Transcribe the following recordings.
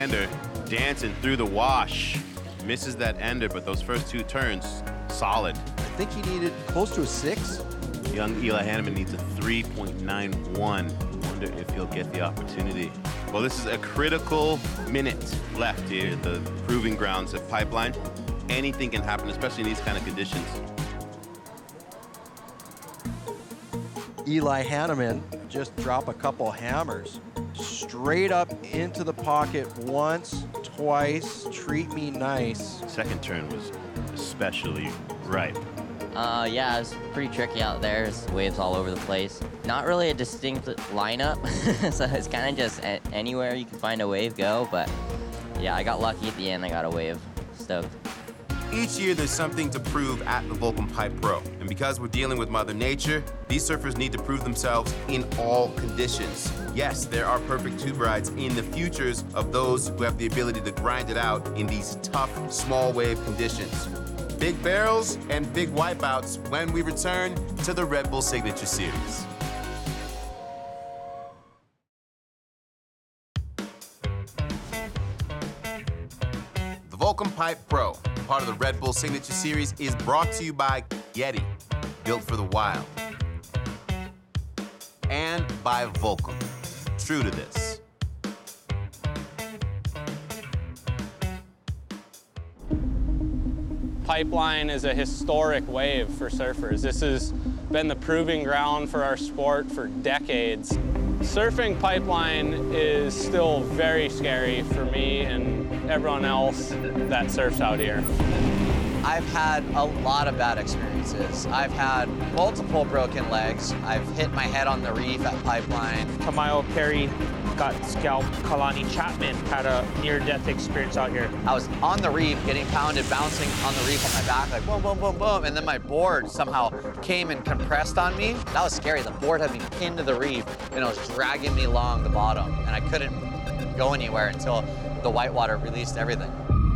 Ender dancing through the wash. Misses that ender, but those first two turns, solid. I think he needed close to a 6. Young Eli Hanneman needs a 3.91. Wonder if he'll get the opportunity. Well, this is a critical minute left here at the proving grounds at Pipeline. Anything can happen, especially in these kind of conditions. Eli Hanneman just drop a couple hammers. Straight up into the pocket once, twice, treat me nice. Second turn was especially ripe. Yeah, it's pretty tricky out there. There's waves all over the place. Not really a distinct lineup, so it's kind of just anywhere you can find a wave go, but yeah, I got lucky at the end. I got a wave. Stoked. Each year there's something to prove at the Volcom Pipe Pro. And because we're dealing with Mother Nature, these surfers need to prove themselves in all conditions. Yes, there are perfect tube rides in the futures of those who have the ability to grind it out in these tough, small wave conditions. Big barrels and big wipeouts when we return to the Red Bull Signature Series. The Volcom Pipe Pro, part of the Red Bull Signature Series, is brought to you by Yeti, built for the wild, and by Volcom, true to this. Pipeline is a historic wave for surfers. This has been the proving ground for our sport for decades. Surfing Pipeline is still very scary for me and everyone else that surfs out here. I've had a lot of bad experiences. I've had multiple broken legs. I've hit my head on the reef at Pipeline. Tamayo Perry got scalped. Kalani Chapman had a near-death experience out here. I was on the reef getting pounded, bouncing on the reef on my back, like boom, boom, boom, boom, and then my board somehow came and compressed on me. That was scary. The board had me pinned to the reef, and it was dragging me along the bottom, and I couldn't go anywhere until the whitewater released everything.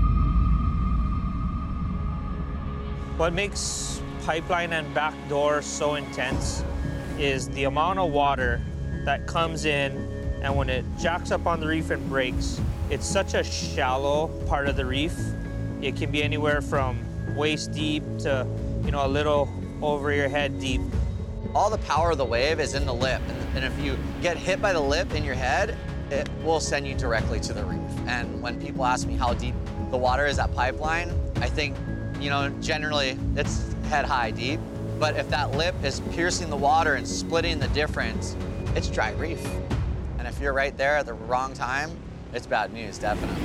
What makes Pipeline and Backdoor so intense is the amount of water that comes in, and when it jacks up on the reef and breaks, it's such a shallow part of the reef. It can be anywhere from waist deep to, a little over your head deep. All the power of the wave is in the lip, and if you get hit by the lip in your head, it will send you directly to the reef. And when people ask me how deep the water is at Pipeline, I think, generally it's head high deep, but if that lip is piercing the water and splitting the difference, it's dry reef. And if you're right there at the wrong time, it's bad news, definitely.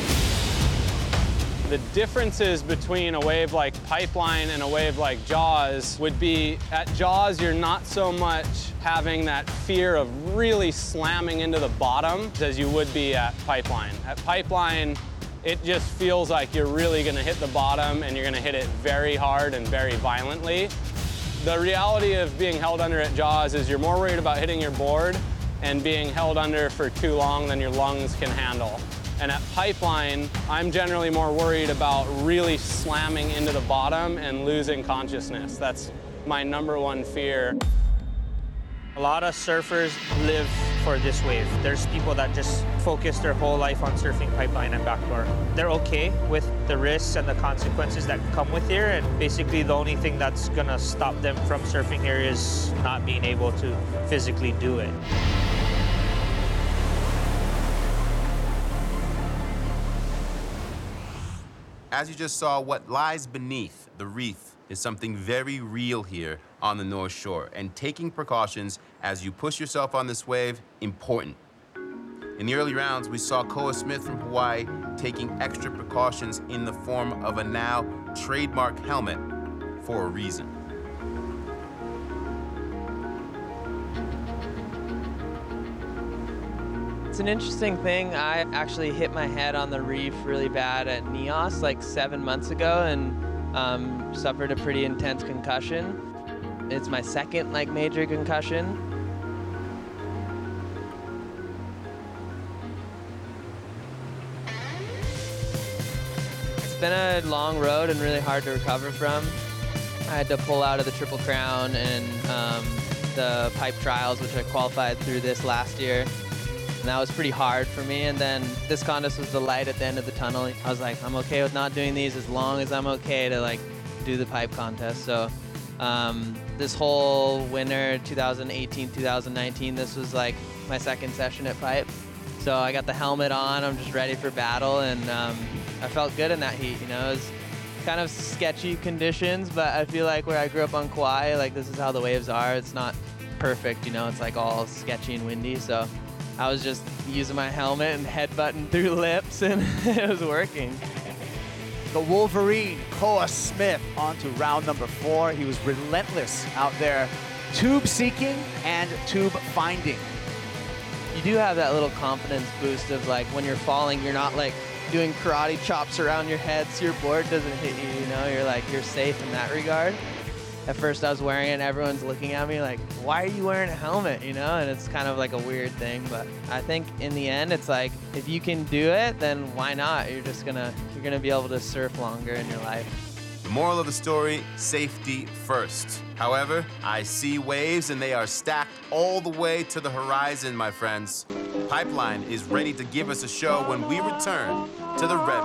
The differences between a wave like Pipeline and a wave like Jaws would be, at Jaws, you're not so much having that fear of really slamming into the bottom as you would be at Pipeline. At Pipeline, it just feels like you're really gonna hit the bottom and you're gonna hit it very hard and very violently. The reality of being held under at Jaws is you're more worried about hitting your board and being held under for too long than your lungs can handle. And at Pipeline, I'm generally more worried about really slamming into the bottom and losing consciousness. That's my #1 fear. A lot of surfers live for this wave. There's people that just focus their whole life on surfing Pipeline and Backdoor. They're okay with the risks and the consequences that come with here, and basically the only thing that's gonna stop them from surfing here is not being able to physically do it. As you just saw, what lies beneath the reef is something very real here on the North Shore, and taking precautions as you push yourself on this wave, important. In the early rounds, we saw Koa Smith from Hawaii taking extra precautions in the form of a now trademark helmet for a reason. It's an interesting thing. I actually hit my head on the reef really bad at Nios like 7 months ago and suffered a pretty intense concussion. It's my second major concussion. It's been a long road and really hard to recover from. I had to pull out of the Triple Crown and the pipe trials, which I qualified through this last year. And that was pretty hard for me. And then this contest was the light at the end of the tunnel. I was like, I'm okay with not doing these as long as I'm okay to like do the pipe contest. So this whole winter, 2018, 2019, this was like my second session at pipe. So I got the helmet on, I'm just ready for battle, and I felt good in that heat. You know, it was kind of sketchy conditions, but I feel like where I grew up on Kauai, like this is how the waves are. It's not perfect, you know, it's like all sketchy and windy. So I was just using my helmet and headbutting through lips, and it was working. The Wolverine, Koa Smith, on to round number 4. He was relentless out there, tube seeking and tube finding. You do have that little confidence boost of like when you're falling, you're not like doing karate chops around your head so your board doesn't hit you, you know? You're like, you're safe in that regard. At first I was wearing it and everyone's looking at me like, why are you wearing a helmet, you know? And it's kind of like a weird thing, but I think in the end it's like, if you can do it, then why not? You're gonna be able to surf longer in your life. The moral of the story, safety first. However, I see waves and they are stacked all the way to the horizon, my friends. Pipeline is ready to give us a show when we return to the Red